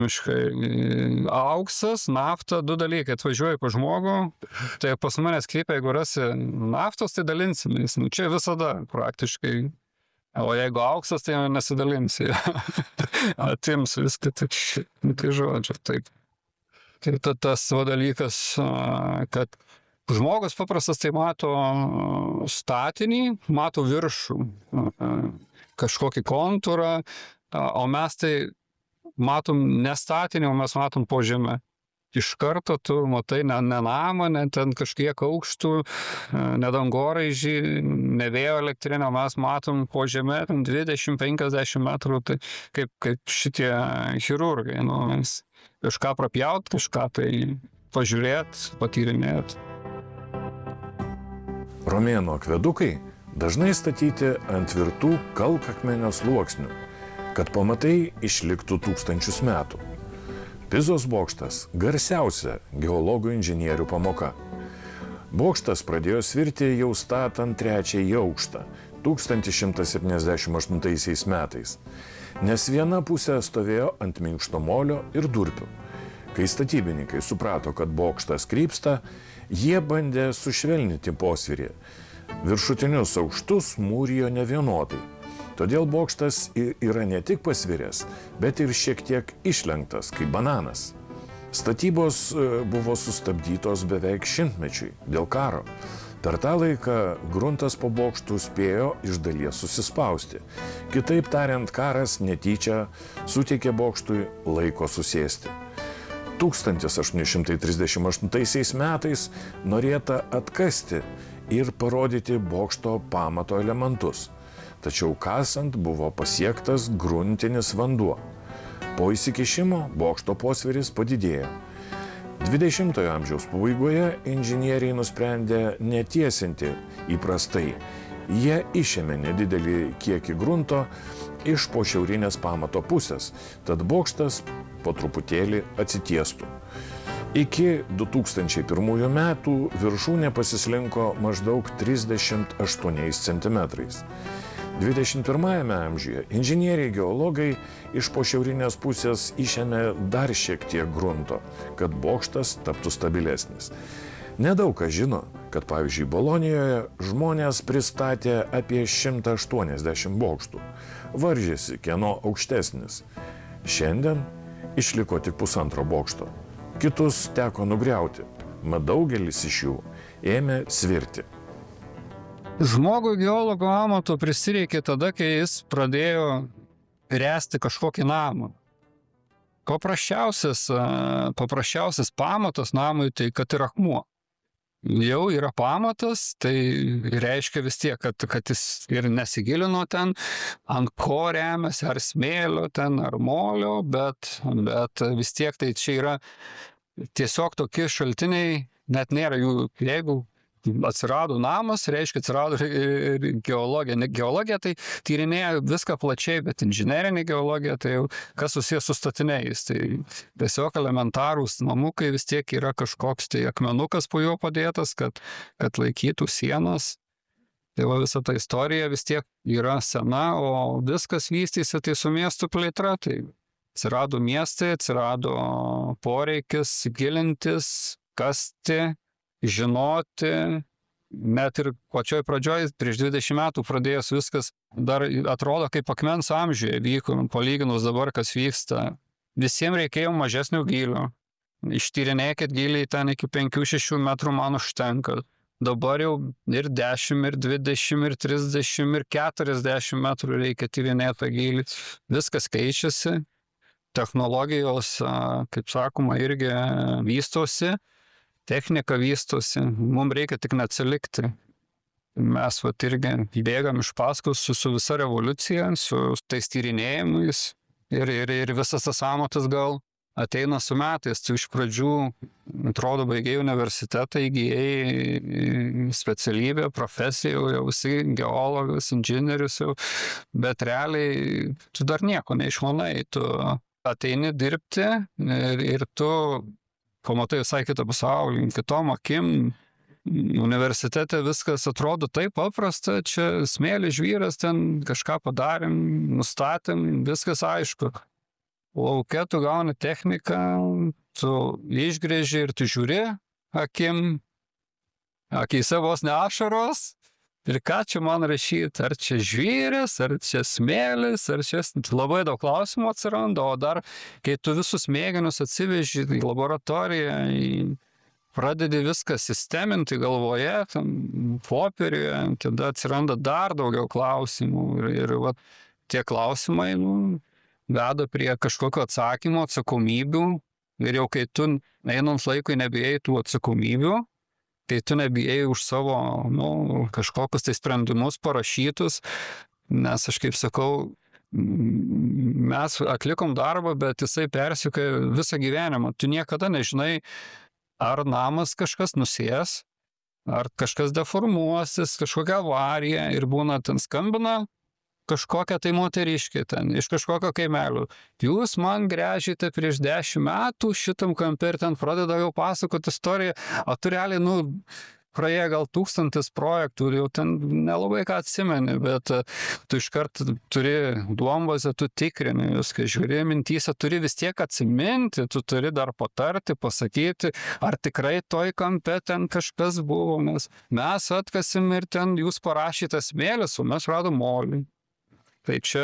Auksas, nafta, 2 dalykai. Atvažiuoji pas žmogų, tai pas manęs kreipia, jeigu rasi naftos, tai dalinsimės. Čia visada praktiškai. O jeigu auksas, tai nesidalinsi. Atims viską. Tai žodžiu, taip. Tai tas dalykas, kad žmogus paprastas tai mato statinį, mato viršų, kažkokį kontūrą, o mes tai matom ne statinį, o mes matom po žemę. Iš karto tu matai ne namą, ne ten kažkiek aukštų, ne dangoraižį, ne vėjo elektrinę, mes matom po žemę 20-50 metrų, tai kaip šitie chirurgai, kažką prapjaut, kažką tai pažiūrėt, patyrinėt. Romėnų akvedukai dažnai statyti ant tvirtų kalkakmenio sluoksnių, kad pamatai išliktų tūkstančius metų. Pizos bokštas – garsiausia geologų inžinierių pamoka. Bokštas pradėjo svirti jau statant 3-ąjį aukštą 1178 metais, nes viena pusė stovėjo ant minkšto molio ir durpių. Kai statybininkai suprato, kad bokštas krypsta, jie bandė sušvelninti posvyrį. Viršutinius aukštus mūrijo nevienodai. Todėl bokštas yra ne tik pasviręs, bet ir šiek tiek išlenktas, kaip bananas. Statybos buvo sustabdytos beveik 100-mečiui dėl karo. Per tą laiką gruntas po bokštų spėjo iš dalies susispausti. Kitaip tariant, karas netyčia suteikė bokštui laiko susėsti. 1838 metais norėta atkasti ir parodyti bokšto pamato elementus. Tačiau kasant buvo pasiektas gruntinis vanduo. Po įsikišimo bokšto posvyris padidėjo. 20-ojo amžiaus pabaigoje inžinieriai nusprendė netiesinti įprastai. Jie išėmė nedidelį kiekį grunto iš po šiaurinės pamato pusės, tad bokštas po truputėlį atsitiestų. Iki 2001 metų viršūnė pasislinko maždaug 38 cm. 21 amžiuje inžinieriai geologai iš po šiaurinės pusės išėmė dar šiek tiek grunto, kad bokštas taptų stabilesnis. Nedaug kas žino, kad pavyzdžiui Bolonijoje žmonės pristatė apie 180 bokštų. Varžėsi, kieno aukštesnis. Šiandien išliko tik 1,5 bokšto. Kitus teko nugriauti, mat daugelis iš jų ėmė svirti. Žmogui geologo amato prisireikė tada, kai jis pradėjo ręsti kažkokį namą. Paprasčiausias pamatas namui tai kad ir akmuo. Jau yra pamatas, tai reiškia vis tiek, kad jis ir nesigilino ten, ant ko remiasi, ar smėlio ten, ar molio, bet vis tiek tai čia yra tiesiog tokie šaltiniai, net nėra jų, jeigu atsirado namas, reiškia atsirado ir geologija. Geologija tai tyrinėja viską plačiai, bet inžinerinė geologija tai jau kas susijęs su statiniais. Tai tiesiog elementarūs namukai vis tiek yra kažkoks tai akmenukas po juo padėtas, kad laikytų sienas. Tai va visa ta istorija vis tiek yra sena, o viskas vystysi tai su miestų plėtra. Tai atsirado miestai, atsirado poreikis gilintis, kasti, žinoti, net ir pačioj pradžioj, prieš 20 metų pradėjus viskas, dar atrodo kaip akmens amžiuje vyko, palyginus dabar, kas vyksta. Visiems reikėjo mažesnio gylio. Ištyrinėkit giliai ten iki 5-6 metrų man užtenka. Dabar jau ir 10, ir 20, ir 30, ir 40 metrų reikia tyrinėti gylį. Viskas keičiasi. Technologijos, kaip sakoma, irgi vystosi. Technika vystosi, mums reikia tik neatsilikti. Mes irgi bėgam iš paskos su visa revoliucija, su tais tyrinėjimais ir visas tas amatas gal ateina su metais. Tu iš pradžių, atrodo, baigėjai universitetą, įgijai specialybę, profesiją, jau esi geologas, inžinierius, bet realiai tu dar nieko neišmanai. Tu ateini dirbti ir tu pamatai visai kitą pasaulį, kitom akim. Universitete viskas atrodo taip paprasta, čia smėlis žvyras, ten kažką padarėm, nustatėm, viskas aišku. lauke tu gauni techniką, tu išgrėži ir tu žiūri akyse vos ne ašaros. Ir ką čia man rašyti, ar čia žvėris, ar čia smėlis, ar čia labai daug klausimų atsiranda, o dar, kai tu visus mėginius atsiveži į laboratoriją, pradedi viską sisteminti galvoje, popieriuje, tada atsiranda dar daugiau klausimų ir va, tie klausimai veda prie kažkokio atsakymo, atsakomybių ir jau kai tu einant laikui nebijai tų atsakomybių, kai tu nebijai už savo kažkokius tai sprendimus parašytus, nes aš kaip sakau, mes atlikom darbą, bet jisai persikelia visą gyvenimą. Tu niekada nežinai, ar namas kažkas nusės, ar kažkas deformuosis, kažkokia avarija ir būna ten skambina kažkokia tai moteriškė ten, iš kažkokio kaimelio. Jūs man gręžite prieš 10 metų šitam kampe ir ten pradeda jau pasakoti istoriją, o tu realiai, praėjo gal 1000 projektų ir jau ten nelabai ką atsimeni, bet tu iškart turi duombazę, tu tikrini viską, žiūri mintyse, turi vis tiek atsiminti, tu turi dar patarti, pasakyti, ar tikrai toj kampe ten kažkas buvo, nes mes atkasim ir ten jūs parašyte smėlis, o mes radom molį. Tai čia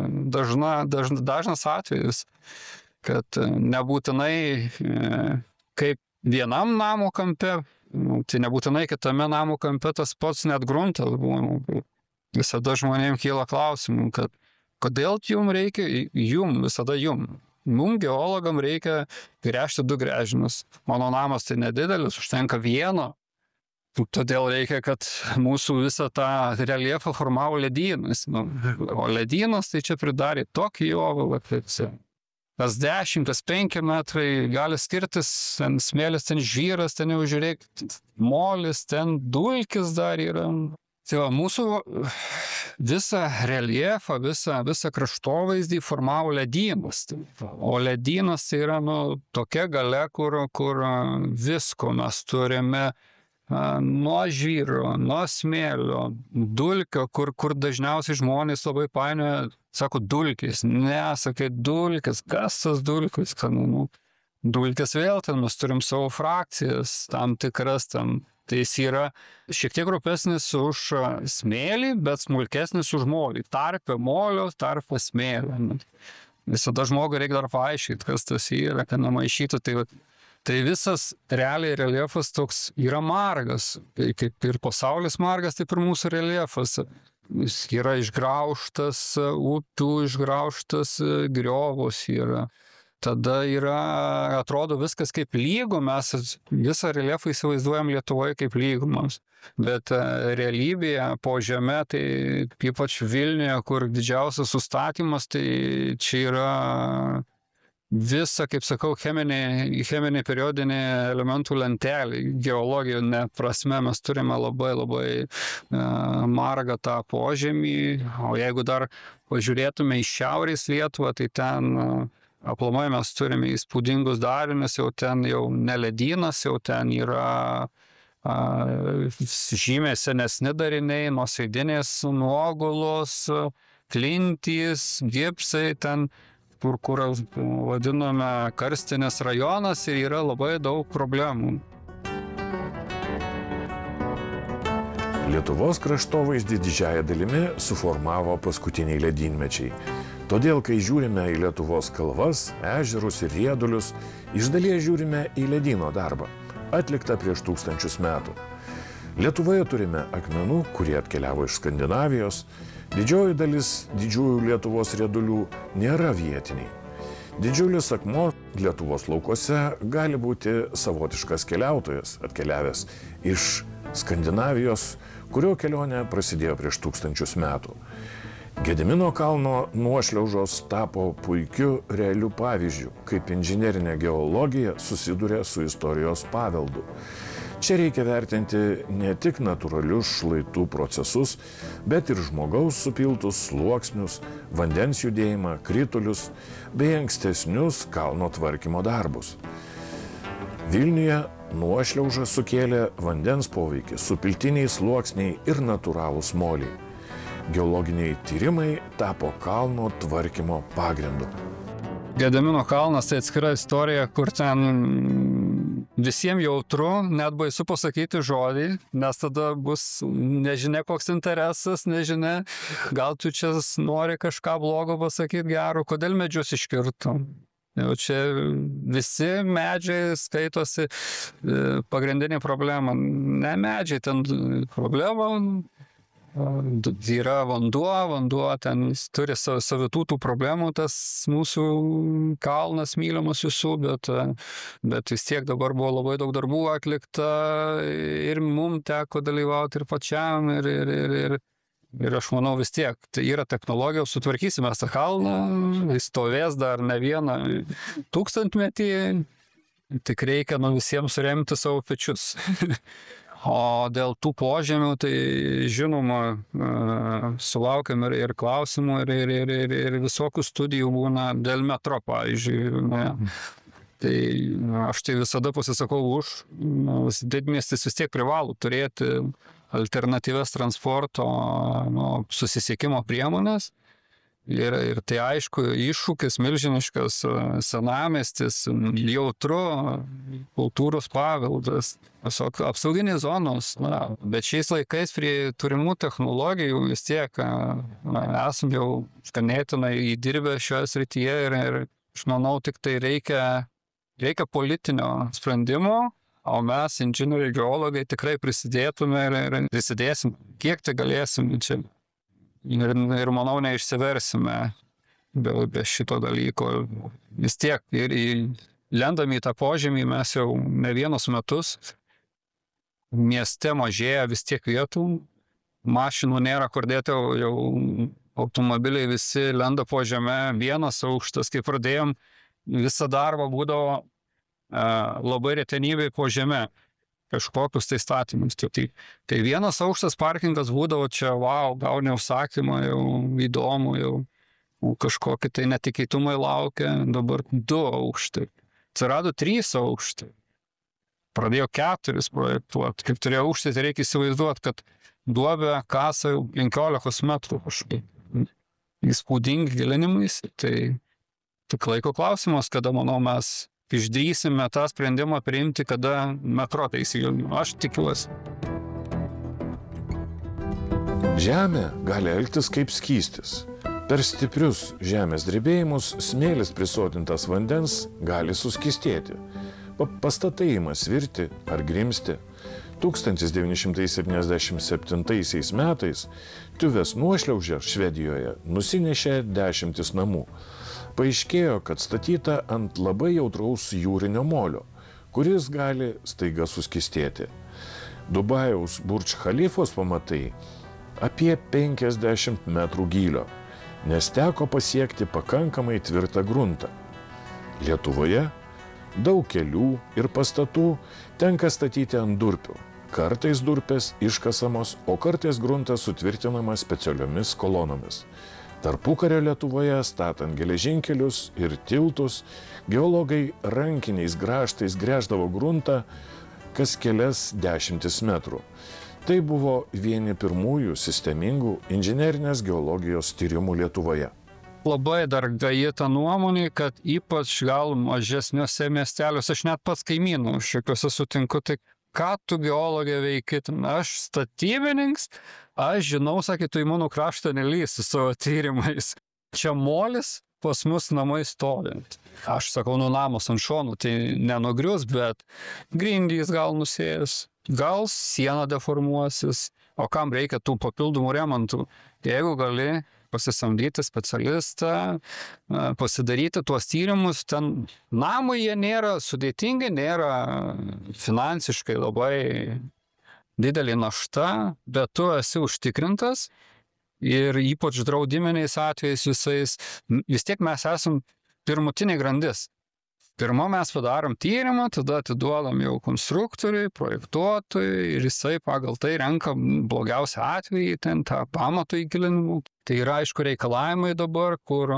dažnas atvejis, kad nebūtinai kaip vienam namo kampe, tai nebūtinai kitame namo kampe tas pats net gruntas buvo. Visada žmonėms kyla klausimų, kad kodėl jums reikia, visada jums. Mums geologam reikia gręžti 2 gręžinius. Mano namas tai nedidelis, užtenka vieno. Todėl reikia, kad mūsų visą tą reljefą formavo ledynas. O ledynas tai čia pridarė tokį jovalą, kad kas 10, kas 5 metrai gali skirtis, ten smėlis, ten žvyras, ten jau žiūrėk, molis, ten dulkis dar yra. Tai va, mūsų visą reljefą, visą kraštovaizdį formavo ledynas. O ledynas tai yra tokia galia, kur visko mes turime nuo žvyro, nuo smėlio, dulkio, kur dažniausiai žmonės labai painioja, sako dulkis, sakai dulkis, kas tas dulkis, dulkis vėl ten, mes turim savo frakcijas, tam tikras tam, tai jis yra šiek tiek rupesnis už smėlį, bet smulkesnis už molį, tarpe molio, tarpe smėlio. Visada žmogui reikia dar paaiškinti, kas tas yra, kad nemaišytų, tai visas realiai reljefas toks yra margas, kaip ir pasaulis margas, taip ir mūsų reljefas. Jis yra išgraužtas, upių išgraužtas, griovos yra. Tada atrodo viskas kaip lygų, mes visą reljefą įsivaizduojam Lietuvoje kaip lygumams. Bet realybėje po žeme, tai ypač Vilniuje, kur didžiausias sustatymas, tai čia yra visa, kaip sakau, cheminė periodinė elementų lentelė, geologinė prasme mes turime labai margą tą požemį, o jeigu dar pažiūrėtume į šiaurės Lietuvą, tai ten aplamai mes turime įspūdingus darinius, jau ten jau ne ledynas, jau ten yra žymiai senesni dariniai, nuosėdinės nuogulos, klintys, gipsai, ten kur vadiname karstinės rajonas ir yra labai daug problemų. Lietuvos kraštovaizdį didžiąja dalimi suformavo paskutiniai ledynmečiai. Todėl, kai žiūrime į Lietuvos kalvas, ežerus ir riedulius, iš dalies žiūrime į ledyno darbą, atliktą prieš 1000 metų. Lietuvoje turime akmenų, kurie atkeliavo iš Skandinavijos. Didžioji dalis didžiųjų Lietuvos riedulių nėra vietiniai. Didžiulis akmuo Lietuvos laukuose gali būti savotiškas keliautojas, atkeliavęs iš Skandinavijos, kurio kelionė prasidėjo prieš 1000 metų. Gedimino kalno nuošliaužos tapo puikiu realiu pavyzdžiu, kaip inžinerinė geologija susiduria su istorijos paveldu. Čia reikia vertinti ne tik natūralius šlaitų procesus, bet ir žmogaus supiltus sluoksnius, vandens judėjimą, kritulius bei ankstesnius kalno tvarkymo darbus. Vilniuje nuošliauža sukėlė vandens poveikį, supiltiniai sluoksniai ir natūralūs moliai. Geologiniai tyrimai tapo kalno tvarkymo pagrindu. Gedimino kalnas tai atskira istorija, kur ten visiems jautru, net baisu pasakyti žodį, nes tada bus nežinia koks interesas, nežinia, gal tu čia nori kažką blogo pasakyti gero, kodėl medžius iškirtum. Jau čia visi medžiai skaitosi pagrindinė problema. Ne medžiai, ten problema yra vanduo, ten turi savitų tų problemų, tas mūsų kalnas mylimas visų, bet vis tiek dabar buvo labai daug darbų atlikta ir mums teko dalyvauti ir pačiam, ir aš manau vis tiek, tai yra technologijos, sutvarkysime tą kalną, jis stovės dar ne vieną 1000-metį, tik reikia visiems suremti savo pečius. O dėl tų požemių, tai žinoma, sulaukiam ir klausimų, ir visokių studijų būna dėl metro, pavyzdžiui. Tai aš tai visada pasisakau už, didmiestis vis tiek privalo turėti alternatyvias transporto susisiekimo priemonės. Ir tai aišku, iššūkis milžiniškas, senamiestis, jautru, kultūros paveldas, apsauginės zonos. Bet šiais laikais prie turimų technologijų vis tiek esam jau ganėtinai įdirbę šioje srityje ir aš manau, tik tai reikia politinio sprendimo, o mes, inžinieriai, geologai, tikrai prisidėtume ir prisidėsim, kiek tai galėsim čia. Ir manau, neišsiversime be šito dalyko. Vis tiek, ir lendami į tą požemį mes jau ne vienus metus, mieste mažėja vis tiek vietų, mašinų nėra kur dėti, jau automobiliai visi lenda po žemę, vienas aukštas, kai pradėjom, visą darbą būdavo labai retenybė po žemę. Kažkokius tai statymus. Tai vienas aukštas parkingas būdavo čia, wow, gauni užsakymą, jau įdomu, jau kažkokie tai netikėtumai laukia, dabar 2 aukštai. Atsirado 3 aukštai. Pradėjo 4 projektuoti. Kaip turėjo aukštai, tai reikia įsivaizduoti, kad duobė kasa jau 15 metrų kažkaip. Įspūdingi gilinimais. Tai tik laiko klausimas, kada, manau, mes išdrįsime tą sprendimą priimti, kada metro tai įsigilino. Aš tikiuosi. Žemė gali elgtis kaip skystis. Per stiprius žemės drebėjimus smėlis prisotintas vandens gali suskystėti. Pastatai ima svirti ar grimzti. 1977 metais Tuvės nuošliauža Švedijoje nusinešė 10 namų. Paaiškėjo, kad statyta ant labai jautraus jūrinio molio, kuris gali staiga suskystėti. Dubajaus Burj Khalifos pamatai apie 50 metrų gylio, nes teko pasiekti pakankamai tvirtą gruntą. Lietuvoje daug kelių ir pastatų tenka statyti ant durpių. Kartais durpės iškasamos, o kartais gruntas sutvirtinamas specialiomis kolonomis. Tarpukario Lietuvoje, statant geležinkelius ir tiltus, geologai rankiniais grąžtais gręždavo gruntą kas kelias 10 metrų. Tai buvo vieni pirmųjų sistemingų inžinerinės geologijos tyrimų Lietuvoje. Labai dar gaji ta nuomonė, kad ypač gal mažesniuose miesteliuose, aš net pats kaimynų šiokiuose sutinku, tai ką tu geologė veikit? Aš statybininkas, aš žinau, sakė, tu į mano kraštą nelysi savo tyrimais. Čia molis, pas mus namai stovint. Aš sakau, namas ant šonų, tai nenugrius, bet grindys gal nusės, gal siena deformuosis, o kam reikia tų papildomų remontų? Jeigu gali pasisamdyti specialistą, pasidaryti tuos tyrimus, ten namai jie nėra sudėtingi, nėra finansiškai labai didelė našta, bet tu esi užtikrintas ir ypač draudiminiais atvejais visais, vis tiek mes esam pirmutinė grandis. Pirma mes padarom tyrimą, tada atiduodam jau konstruktoriui, projektuotojui ir jisai pagal tai renka blogiausią atvejį, ten tą pamato įgilinimų. Tai yra aišku reikalavimai dabar, kur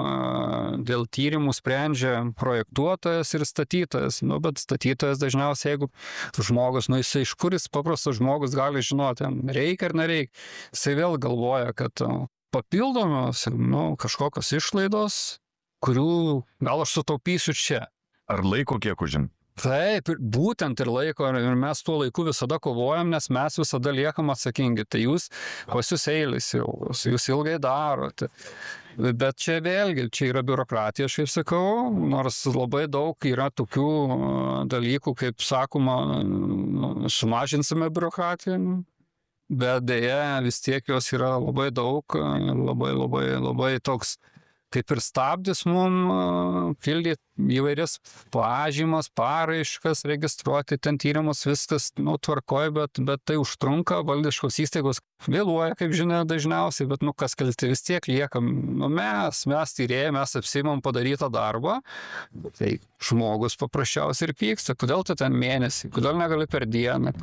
dėl tyrimų sprendžia projektuotojas ir statytojas. Bet statytojas dažniausiai, jeigu žmogus, jisai iš kuris paprastas žmogus gali žinoti, reikia ar nereikia. Jisai vėl galvoja, kad papildomos kažkokios išlaidos, kurių gal aš sutaupysiu čia. Ar laiko kiek užim? Taip, būtent ir laiko, ir mes tuo laiku visada kovojam, nes mes visada liekam atsakingi. Tai jūs, pas jūs eilis jau, jūs ilgai darote. Bet čia vėlgi, čia yra biurokratija, aš kaip sakau, nors labai daug yra tokių dalykų, kaip sakoma, sumažinsime biurokratiją, bet dėja vis tiek jos yra labai daug, labai toks kaip ir stabdis mum pildyti įvairias pažymas, paraiškas, registruoti ten tyrimus, viskas tvarkoj, bet tai užtrunka, valdiškos įstaigos vėluoja, kaip žinia, dažniausiai, bet kas kalti, vis tiek liekam. Mes tyrėjai, mes apsiimam padarytą darbą, tai žmogus paprasčiausiai ir pyksta, kodėl tu ten mėnesį, kodėl negali per dieną.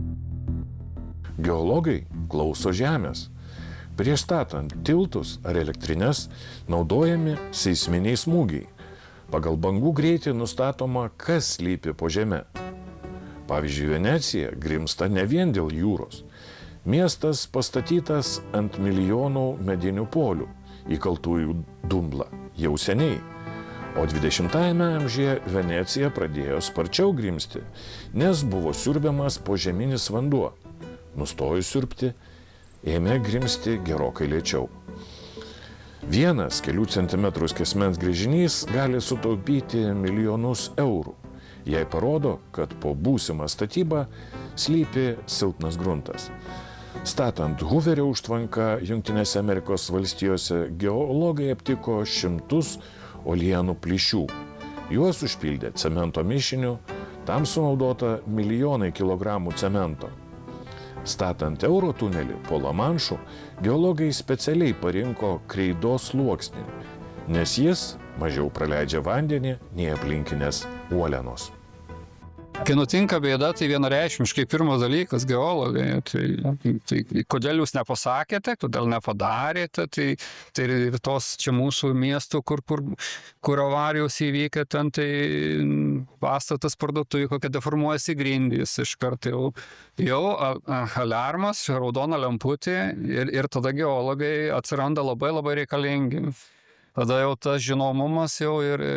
Geologai klauso žemės. Prieš statant tiltus ar elektrinės naudojami seisminiai smūgiai. Pagal bangų greitį nustatoma, kas slypi po žeme. Pavyzdžiui, Venecija grimsta ne vien dėl jūros. Miestas pastatytas ant milijonų medinių polių, įkaltųjų dumblą, jau seniai. O 20-ajame amžiuje Venecija pradėjo sparčiau grimsti, nes buvo siurbiamas požeminis vanduo. Nustojus siurbti, ėmė grimsti gerokai lėčiau. Vienas kelių centimetrų skersmens gręžinys gali sutaupyti milijonus eurų, jei parodo, kad po būsimą statybą slypi silpnas gruntas. Statant Hooverio užtvanką Jungtinėse Amerikos valstijose, geologai aptiko šimtus uolienų plyšių. Juos užpildė cemento mišiniu, tam sunaudota milijonai kilogramų cemento. Statant Euro tunelį po Lamanšu, geologai specialiai parinko kreidos sluoksnį, nes jis mažiau praleidžia vandenį nei aplinkinės uolienos. Kai nutinka bėda, tai vienareikšmiškai pirmas dalykas geologai, tai kodėl jūs nepasakėte, kodėl nepadarėte, tai ir tos čia mūsų miestų, kur avarijos įvykia, ten tai pastatas parduotuvė, kokia deformuojasi grindys, iš karto jau alarmas, raudona lemputė ir tada geologai atsiranda labai reikalingi. Tada jau tas žinomumas jau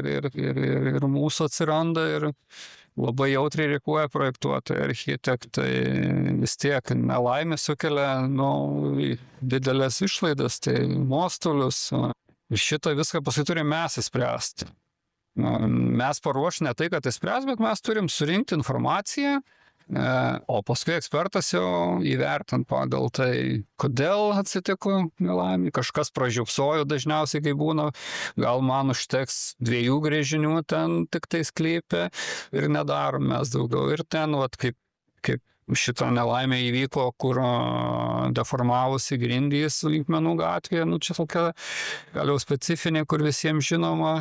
ir mūsų atsiranda ir labai jautriai reaguoja projektuotojai, architektai, vis tiek nelaimė sukelia didelės išlaidas, tai nuostolius. Šitą viską paskui turim mes įspręsti. Mes paruošę ne tai, kad įspręs, bet mes turim surinkti informaciją, o paskui ekspertas jau įvertint pagal tai, kodėl atsitiko nelaimė, kažkas pražiopsojo dažniausiai, kai būna, gal man užteks 2 gręžinių ten tik tai sklype ir nedarom mes daugiau. Ir ten, kaip šitą nelaimę įvyko, kur deformavosi grindys Linkmenų gatvėje, čia tokia gal jau specifinė, kur visiems žinoma,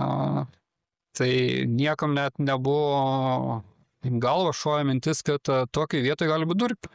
tai niekam net nebuvo galva šoja mintis, kad tokiai vietoje gali būti durpių.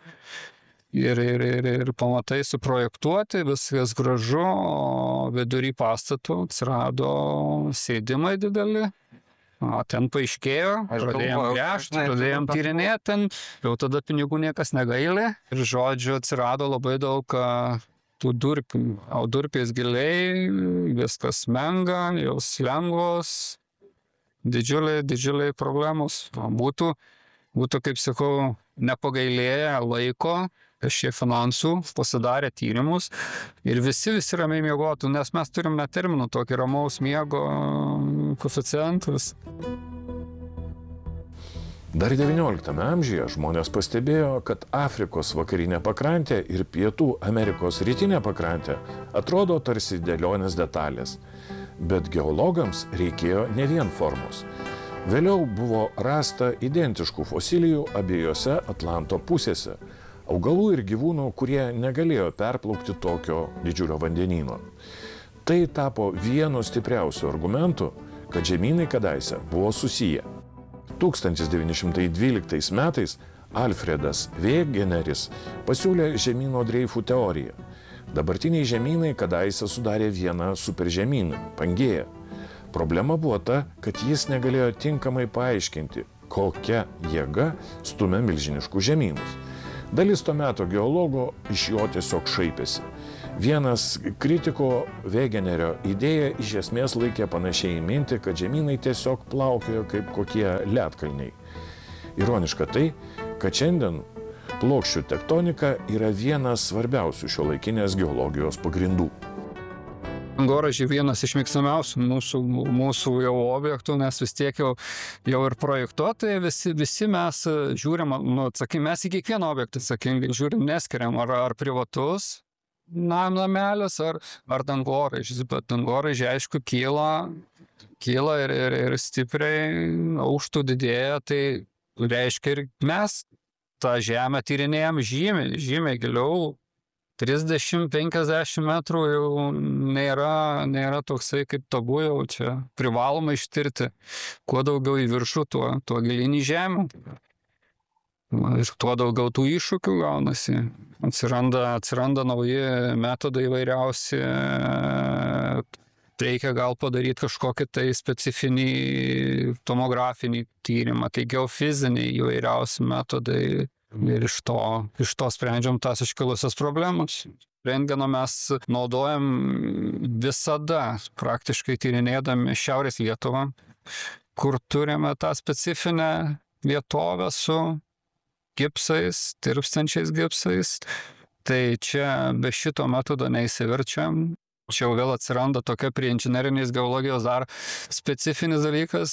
Ir pamatai suprojektuoti, viskas gražu, o vidury pastatų atsirado sėdimai dideli. Ten paaiškėjo, pradėjom gręžti, pradėjom tyrinėti, ten jau tada pinigų niekas negailė. Ir žodžiu, atsirado labai daug tų durpių, o durpės giliai, viskas menga, jos lengvos. Didžiuliai problemos. Būtų, kaip sakau, nepagailėję laiko, kažkiek finansų, pasidarė tyrimus ir visi ramiai miegotų, nes mes turim net terminų tokį ramaus miego koeficientus. Dar 19 amžiuje žmonės pastebėjo, kad Afrikos vakarinė pakrantė ir Pietų Amerikos rytinė pakrantė atrodo tarsi dėlionės detalės. Bet geologams reikėjo ne vien formos. Vėliau buvo rasta identiškų fosilijų abiejose Atlanto pusėse, augalų ir gyvūnų, kurie negalėjo perplaukti tokio didžiulio vandenyno. Tai tapo vienu stipriausių argumentų, kad žemynai kadaise buvo susiję. 1912 metais Alfredas Wegeneris pasiūlė žemyno dreifų teoriją. Dabartiniai žemynai kadaise sudarė vieną superžemyną – Pangėją. Problema buvo ta, kad jis negalėjo tinkamai paaiškinti, kokia jėga stumia milžiniškus žemynus. Dalis to meto geologų iš jo tiesiog šaipėsi. Vienas kritiko Wegenerio idėją iš esmės laikė panašiai į mintį, kad žemynai tiesiog plaukiojo kaip kokie ledkalniai. Ironiška tai, kad šiandien plokščių tektonika yra vienas svarbiausių šiuolaikinės geologijos pagrindų. Dangoraižiai vienas iš mėgstamiausių mūsų jau objektų, nes vis tiek jau ir projektuotojai visi mes žiūrim, mes į kiekvieną objektą atsakingai žiūrim, neskiriam ar privatus namelis, ar dangoraižis, bet dangoraižiai aišku kyla ir stipriai aukštų didėja, tai reiškia ir mes tą žemę tyrinėjam žymiai giliau. 30-50 metrų jau nėra toksai kaip tabu, jau čia privaloma ištirti. Kuo daugiau į viršų, tuo gilyn į žemę. Ir tuo daugiau tų iššūkių gaunasi. Atsiranda nauji metodai įvairiausi. Reikia gal padaryti kažkokį tai specifinį tomografinį tyrimą, tai geofiziniai įvairiausi metodai. Ir iš to sprendžiam tas iškilusias problemas. Rentgeną mes naudojam visada, praktiškai tyrinėdami Šiaurės Lietuvą, kur turime tą specifinę vietovę su gipsais, tirpstančiais gipsais. Tai čia be šito metodo neįsiverčiam. Čia jau vėl atsiranda tokia prie inžinerinės geologijos dar specifinis dalykas,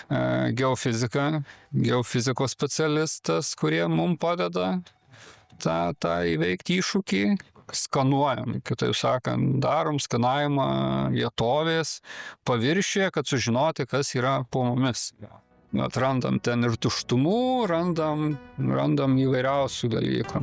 geofizikos specialistas, kurie mums padeda tą įveikti iššūkį. Skanuojam, kitaip sakant, darom skanavimą vietovės paviršiuje, kad sužinoti, kas yra po mumis. Atrandam ten ir tuštumų, randam įvairiausių dalykų.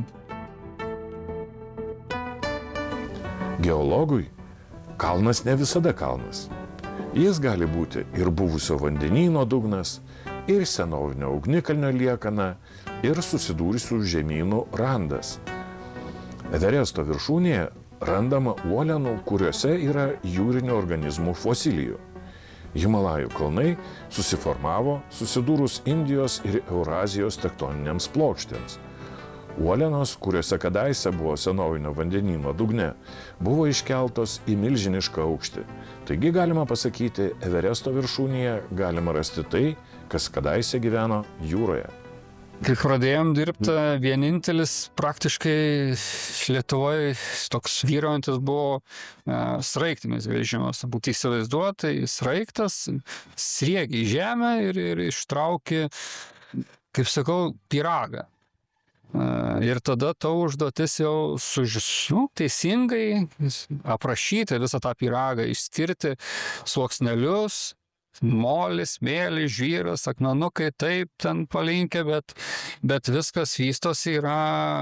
Geologui kalnas ne visada kalnas. Jis gali būti ir buvusio vandenyno dugnas, ir senovinio ugnikalnio liekana, ir susidūrusių žemynų randas. Everesto viršūnėje randama uolienų, kuriuose yra jūrinių organizmų fosilijų. Himalajų kalnai susiformavo susidūrus Indijos ir Eurazijos tektoninėms plokštėms. Uolienos, kuriuose kadaise buvo senovinio vandenyno dugne, buvo iškeltos į milžinišką aukštį. Taigi galima pasakyti, Everesto viršūnėje galima rasti tai, kas kadaise gyveno jūroje. Kai pradėjom dirbti, vienintelis praktiškai Lietuvoje toks vyraujantis buvo sraigtinis grįžimas. Būtų įsivaizduoti, sraigtas sriegi į žemę ir ištraukė, kaip sakau, pyragą. Ir tada ta užduotis jau teisingai aprašyti visą tą pyragą, išskirti sluoksnelius, molis, smėlis, žvyras, akmenukai, taip ten palinkę, bet viskas vystosi yra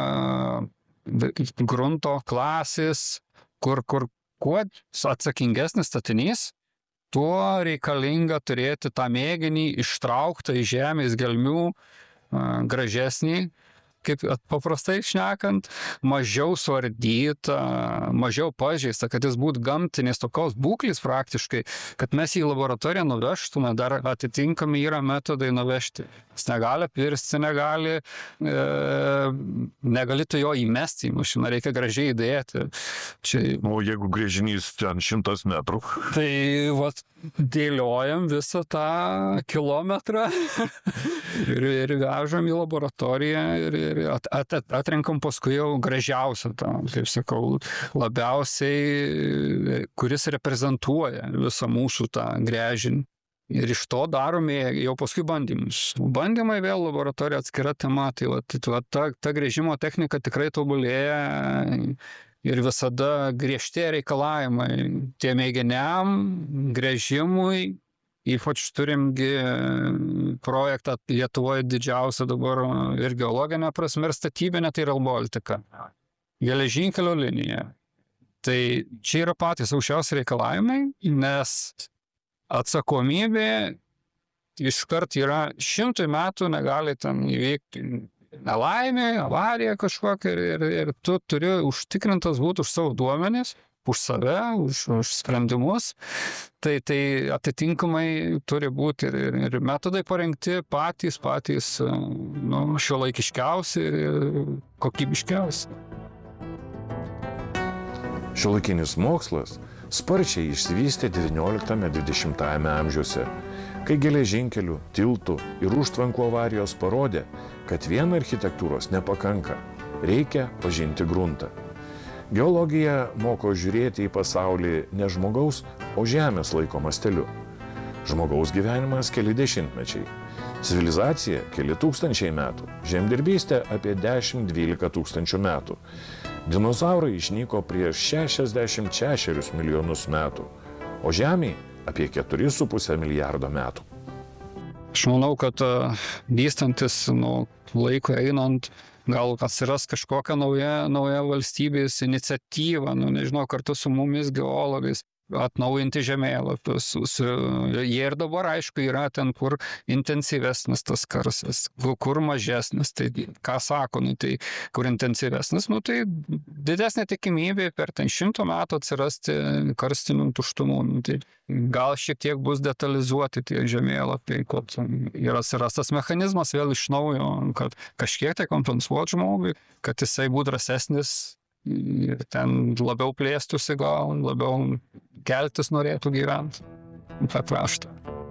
grunto klasės, kur kuo atsakingesnis statinys, tuo reikalinga turėti tą mėginį ištrauktą iš žemės gelmių gražesnį, kaip paprastai šnekant, mažiau suardyta, mažiau pažeista, kad jis būtų gamtinės tokios būklės praktiškai, kad mes į laboratoriją nuvežtume, dar atitinkami yra metodai nuvežti. Jis negali pirsti, negali tu jo įmesti į mašiną, reikia gražiai įdėti. O jeigu gręžinys ten 100 metrų? Tai dėliojam visą tą kilometrą ir vežam į laboratoriją ir atrenkam paskui jau gražiausią tą, kaip sakau, labiausiai, kuris reprezentuoja visą mūsų tą gręžinį. Ir iš to darome jau paskui bandymus. Bandymai vėl laboratorija atskira tema, tai ta gręžimo technika tikrai tobulėja ir visada griežtėja reikalavimai tiem mėginiam, gręžimui. Ypač turimgi projektą Lietuvoje didžiausią dabar ir geologinę prasme, ir statybinę, tai Rail Baltica. Geležinkelio linija. Tai čia yra patys aukščiausi reikalavimai, nes atsakomybė iškart yra 100 metų negali ten įvykti nelaimė, avarija kažkokia ir tu turi užtikrintas būti už savo duomenis, už save, už sprendimus. Tai atitinkamai turi būti ir metodai parengti patys šiuolaikiškiausi ir kokybiškiausi. Šiuolaikinis mokslas sparčiai išsivystė XIX–XX amžiuose, kai geležinkelių, tiltų ir užtvankų avarijos parodė, kad vien architektūros nepakanka, reikia pažinti gruntą. Geologija moko žiūrėti į pasaulį ne žmogaus, o žemės laiko masteliu. Žmogaus gyvenimas keli dešimtmečiai, civilizacija keli tūkstančiai metų, žemdirbystė apie 10–12 tūkstančių metų. Dinozaurai išnyko prieš 66 milijonus metų, o Žemė apie 4,5 milijardo metų. Aš manau, kad vystantis laiko einant, gal atsiras kažkokia nauja valstybės iniciatyva, nežinau, kartu su mumis geologais, atnaujinti žemėlapius. Jie ir dabar, aišku, yra ten, kur intensyvesnis tas karstas, kur mažesnis. Tai ką sako, tai kur intensyvesnis, tai didesnė tikimybė per 100 metų atsirasti karstinių tuštumų. Tai gal šiek tiek bus detalizuoti tie žemėlapiai, kad ir atsiras tas mechanizmas vėl iš naujo, kad kažkiek tai kompensuoti žmogui, kad jisai būtų drąsesnis ir ten labiau plėstųsi, gal labiau keltis norėtų gyventi tą kraštą.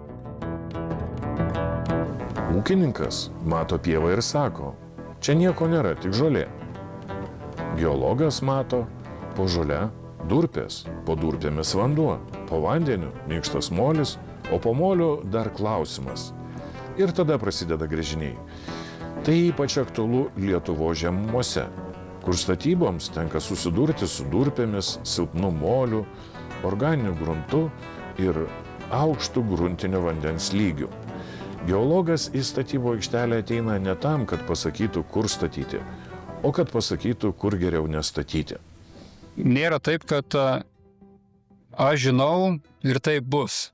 Ūkininkas mato pievą ir sako, čia nieko nėra, tik žolė. Geologas mato po žole durpės, po durpėmis vanduo, po vandeniu minkštas molis, o po moliu dar klausimas. Ir tada prasideda gręžiniai. Tai ypač aktualu Lietuvos žemumose, kur statyboms tenka susidurti su durpėmis, silpnu moliu, organiniu gruntu ir aukštu gruntinio vandens lygiu. Geologas į statybų aikštelę ateina ne tam, kad pasakytų, kur statyti, o kad pasakytų, kur geriau nestatyti. Nėra taip, kad aš žinau ir taip bus.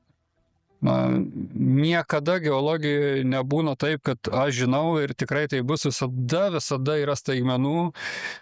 Niekada geologijoje nebūna taip, kad aš žinau ir tikrai tai bus, visada yra staigmenų.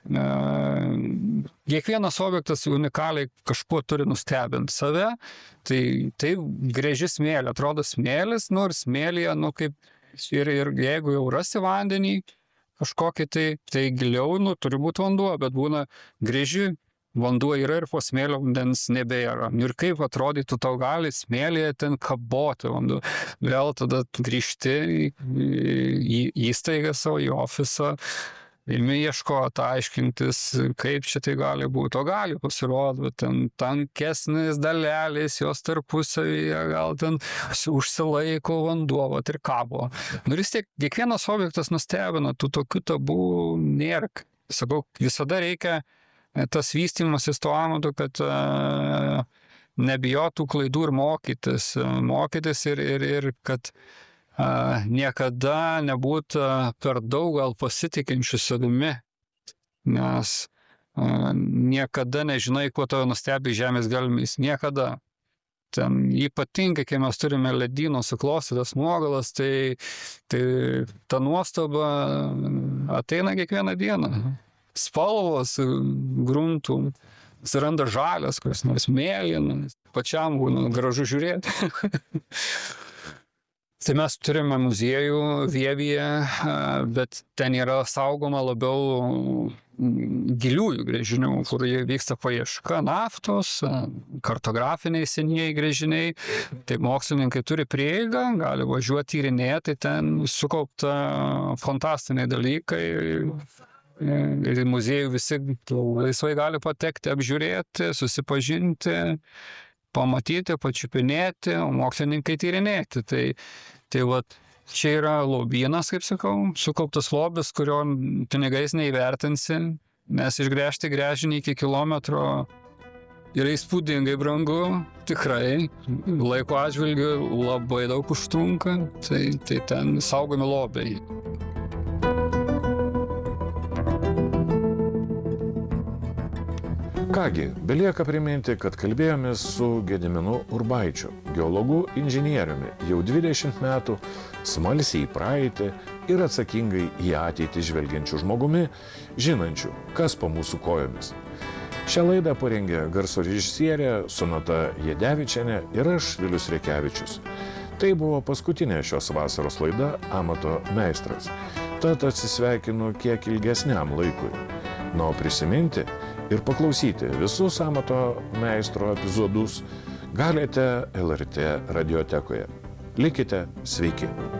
Kiekvienas objektas unikaliai kažkuo turi nustebinti save. Tai gręži smėlį, atrodo smėlis, ir smėlyje, ir jeigu jau rasi vandenį kažkokį, tai giliau, turi būti vanduo, bet būna gręži. Vanduo yra ir po smėlio vandens nebėra. Ir kaip atrodytų, tau gali smėlyje ten kaboti vanduo. Vėl tada grįžti į įstaigą savo, į ofisą, imi ieškoti, aiškintis, kaip čia tai gali būti. O gali pasirodyti, ten tankesnis dalelės, jos tarpusavyje, gal ten užsilaiko vanduo, ir kabo. Ir vis tiek, kiekvienas objektas nustebina, tų tokių tabų nėra. Sakau, visada reikia tas vystymasis to amato, kad nebijotų klaidų ir mokytis ir kad niekada nebūtų per daug gal pasitikinčių savimi, nes niekada nežinai, kuo tave nustebė žemės gelmės, niekada. Ten ypatingai, kai mes turime ledyno suklostytas nuogalas, tai ta nuostaba ateina kiekvieną dieną. Spalvos gruntų, atsiranda žalias, kuris nors mėlynas, pačiam būna gražu žiūrėti. Tai mes turime muziejų Vievyje, bet ten yra saugoma labiau giliųjų gręžinių, kur vyksta paieška naftos, kartografiniai senieji gręžiniai. Tai mokslininkai turi prieigą, gali važiuoti tyrinėti, ten sukaupta fantastiniai dalykai. Ir muziejų visi laisvai gali patekti, apžiūrėti, susipažinti, pamatyti, pačiupinėti, o mokslininkai tyrinėti. Tai čia yra lobynas, kaip sakau, sukauptas lobis, kurio pinigais neįvertinsi, nes išgręžti gręžinį iki kilometro yra įspūdingai brangu, tikrai, laiko atžvilgiu labai daug užtrunka, tai ten saugomi lobiai. Kągi, belieka priminti, kad kalbėjomės su Gediminu Urbaičiu, geologu inžinieriumi, jau 20 metų, smalsiai į praeitį ir atsakingai į ateitį žvelgiančių žmogumi, žinančių, kas po mūsų kojomis. Šią laidą parengė garso režisierė Sonata Jadevičienė ir aš, Vilius Rekevičius. Tai buvo paskutinė šios vasaros laida Amato meistras. Tad atsisveikinu kiek ilgesniam laikui. O prisiminti Ir paklausyti visus amato meistro epizodus galite LRT radiotekoje. Likite sveiki.